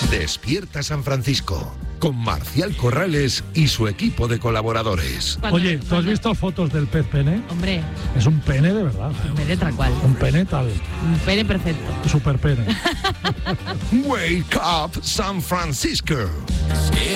Despierta San Francisco, con Marcial Corrales y su equipo de colaboradores. Oye, ¿tú has visto fotos del pez pene? Hombre. Es un pene de verdad. Un pene tal cual. Un pene tal. Un pene perfecto. Super pene. Wake up San Francisco.